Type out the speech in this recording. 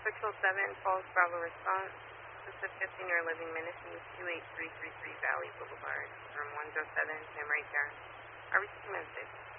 607 Falls Bravo response. This is 15-year living Minnesota 28333 Valley Boulevard, room 107, Memory Care. I received a message.